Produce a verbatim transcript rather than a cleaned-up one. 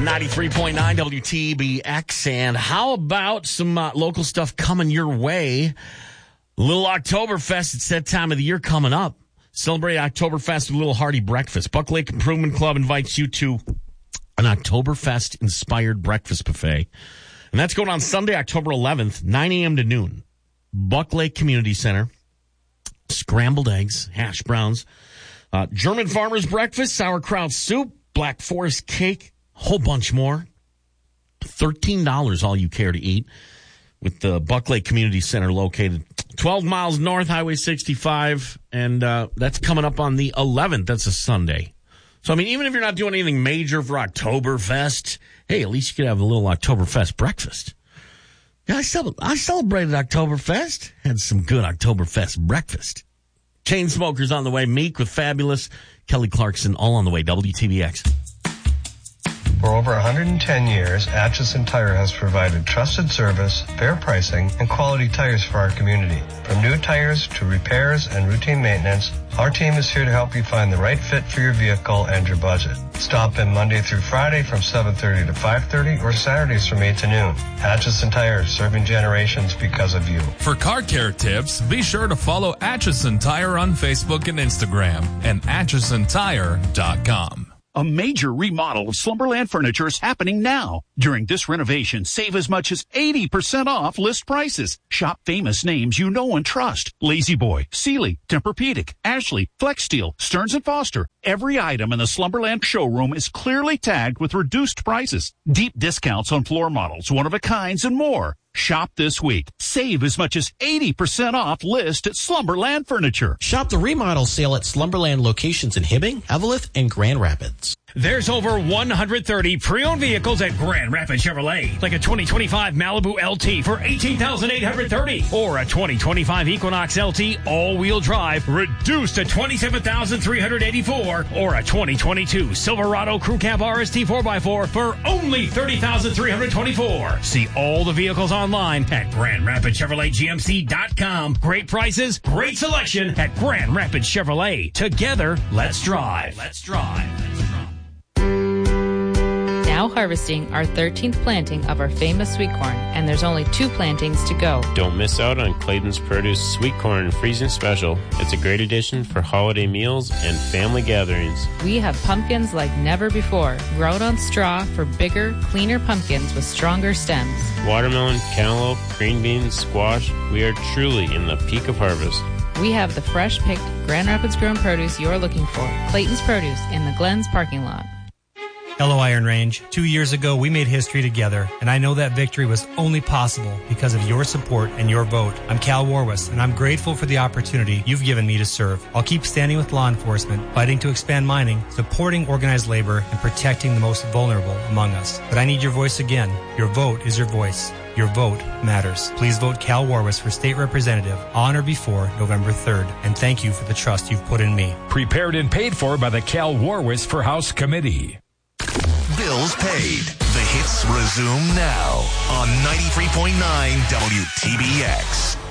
ninety-three point nine W T B X. And how about some uh, local stuff coming your way? Little Oktoberfest, it's that time of the year coming up. Celebrate Oktoberfest with a little hearty breakfast. Buck Lake Improvement Club invites you to an Oktoberfest-inspired breakfast buffet. And that's going on Sunday, October eleventh, nine a.m. to noon. Buck Lake Community Center. Scrambled eggs, hash browns, uh, German farmer's breakfast, sauerkraut soup, Black Forest cake, a whole bunch more. thirteen dollars all you care to eat with the Buck Lake Community Center located twelve miles north, Highway sixty-five, and uh, that's coming up on the eleventh. That's a Sunday. So, I mean, even if you're not doing anything major for Oktoberfest, hey, at least you could have a little Oktoberfest breakfast. Yeah, I, cel- I celebrated Oktoberfest, had some good Oktoberfest breakfast. Chainsmokers on the way, Meek with Fabulous, Kelly Clarkson, all on the way, W T B X. For over one hundred ten years, Atchison Tire has provided trusted service, fair pricing, and quality tires for our community. From new tires to repairs and routine maintenance, our team is here to help you find the right fit for your vehicle and your budget. Stop in Monday through Friday from seven thirty to five thirty or Saturdays from eight to noon. Atchison Tire, serving generations because of you. For car care tips, be sure to follow Atchison Tire on Facebook and Instagram and atchison tire dot com. A major remodel of Slumberland Furniture is happening now. During this renovation, save as much as eighty percent off list prices. Shop famous names you know and trust. Lazy Boy, Sealy, Tempur-Pedic, Ashley, Flex Steel, Stearns and Foster. Every item in the Slumberland showroom is clearly tagged with reduced prices. Deep discounts on floor models, one-of-a-kinds, and more. Shop this week. Save as much as eighty percent off list at Slumberland Furniture. Shop the remodel sale at Slumberland locations in Hibbing, Eveleth, and Grand Rapids. There's over one hundred thirty pre-owned vehicles at Grand Rapids Chevrolet, like a twenty twenty-five Malibu L T for eighteen thousand eight hundred thirty dollars or a twenty twenty-five Equinox L T all-wheel drive reduced to twenty-seven thousand three hundred eighty-four dollars or a twenty twenty-two Silverado Crew Cab R S T four by four for only thirty thousand three hundred twenty-four dollars. See all the vehicles online at Grand Rapids Chevrolet G M C dot com. Great prices, great selection at Grand Rapids Chevrolet. Together, let's drive. Let's drive. Let's drive. Now harvesting our thirteenth planting of our famous sweet corn, and there's only two plantings to go. Don't miss out on Clayton's Produce Sweet Corn Freezing Special. It's a great addition for holiday meals and family gatherings. We have pumpkins like never before, grown on straw for bigger, cleaner pumpkins with stronger stems. Watermelon, cantaloupe, green beans, squash, we are truly in the peak of harvest. We have the fresh-picked Grand Rapids grown produce you're looking for. Clayton's Produce in the Glens parking lot. Hello, Iron Range. Two years ago, we made history together, and I know that victory was only possible because of your support and your vote. I'm Cal Warwis, and I'm grateful for the opportunity you've given me to serve. I'll keep standing with law enforcement, fighting to expand mining, supporting organized labor, and protecting the most vulnerable among us. But I need your voice again. Your vote is your voice. Your vote matters. Please vote Cal Warwis for state representative on or before November third. And thank you for the trust you've put in me. Prepared and paid for by the Cal Warwis for House Committee. Bills paid. The hits resume now on ninety-three point nine W T B X.